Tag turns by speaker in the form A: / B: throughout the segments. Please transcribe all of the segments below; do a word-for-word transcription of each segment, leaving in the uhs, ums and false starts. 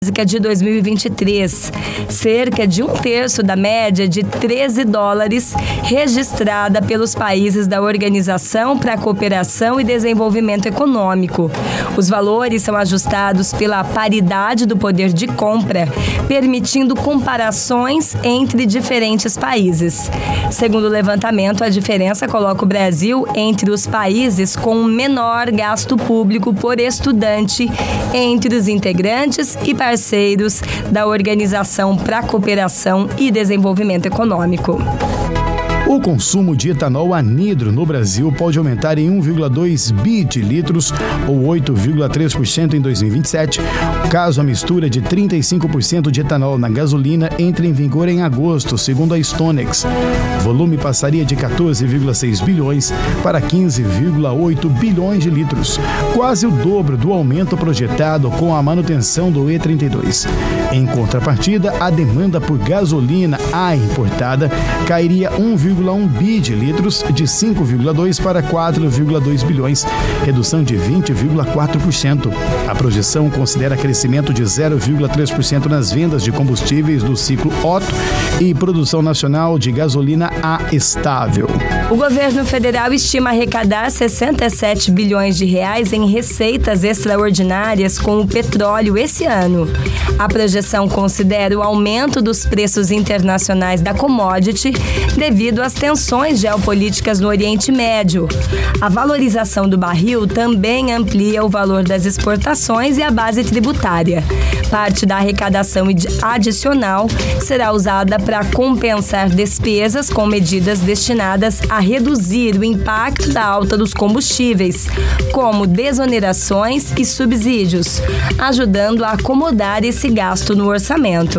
A: de dois mil e vinte e três, cerca de um terço da média de treze dólares registrada pelos países da Organização para a Cooperação e Desenvolvimento Econômico. Os valores são ajustados pela paridade do poder de compra, permitindo comparações entre diferentes países. Segundo o levantamento, a diferença coloca o Brasil entre os países com menor gasto público por estudante entre os integrantes e parceiros da Organização para a Cooperação e Desenvolvimento Econômico.
B: O consumo de etanol anidro no Brasil pode aumentar em um vírgula dois bi de litros, ou oito vírgula três por cento em dois mil e vinte e sete, caso a mistura de trinta e cinco por cento de etanol na gasolina entre em vigor em agosto, segundo a Stonex. O volume passaria de quatorze vírgula seis bilhões para quinze vírgula oito bilhões de litros, quase o dobro do aumento projetado com a manutenção do E trinta e dois. Em contrapartida, a demanda por gasolina A importada cairia um vírgula um bi de litros, de cinco vírgula dois para quatro vírgula dois bilhões, redução de vinte vírgula quatro por cento. A projeção considera crescimento de zero vírgula três por cento nas vendas de combustíveis do ciclo Otto e produção nacional de gasolina A estável.
A: O governo federal estima arrecadar sessenta e sete bilhões de reais em receitas extraordinárias com o petróleo esse ano. A projeção considera o aumento dos preços internacionais da commodity devido às tensões geopolíticas no Oriente Médio. A valorização do barril também amplia o valor das exportações e a base tributária. Parte da arrecadação adicional será usada para compensar despesas com medidas destinadas a reduzir o impacto da alta dos combustíveis, como desonerações e subsídios, ajudando a acomodar esse gasto no orçamento.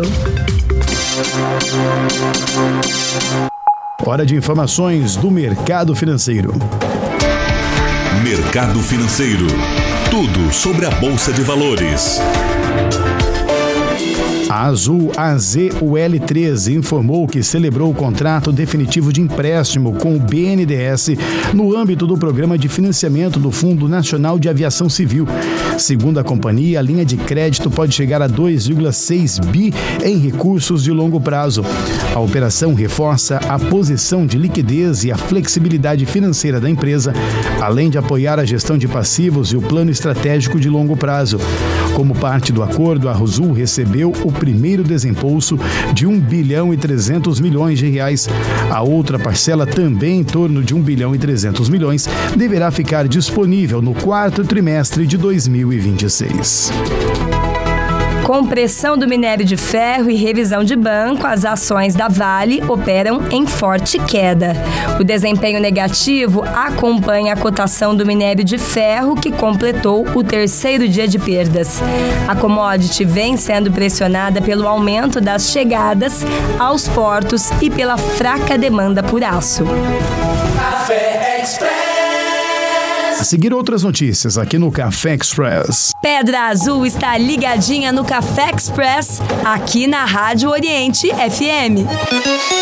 B: Hora de informações do mercado financeiro.
C: Mercado financeiro. Tudo sobre a Bolsa de Valores.
B: A Azul A Z U L três informou que celebrou o contrato definitivo de empréstimo com o B N D E S no âmbito do Programa de Financiamento do Fundo Nacional de Aviação Civil. Segundo a companhia, a linha de crédito pode chegar a dois vírgula seis bi em recursos de longo prazo. A operação reforça a posição de liquidez e a flexibilidade financeira da empresa, além de apoiar a gestão de passivos e o plano estratégico de longo prazo. Como parte do acordo, a Azul recebeu o primeiro desembolso de um bilhão e trezentos milhões de reais. A outra parcela, também em torno de um bilhão e trezentos milhões, deverá ficar disponível no quarto trimestre de dois mil e vinte e seis.
A: Com pressão do minério de ferro e revisão de banco, as ações da Vale operam em forte queda. O desempenho negativo acompanha a cotação do minério de ferro, que completou o terceiro dia de perdas. A commodity vem sendo pressionada pelo aumento das chegadas aos portos e pela fraca demanda por aço.
B: Café Express. A seguir, outras notícias aqui no Café Express.
A: Pedra Azul está ligadinha no Café Express, aqui na Rádio Oriente F M.